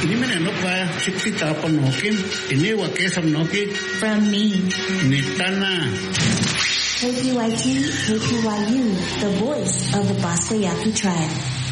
Inimene no pa chikti tapa nokim. Inewa kesam noki. From me. Nitana. KPYT, KPYU, the voice of the Bosco Yaqui tribe.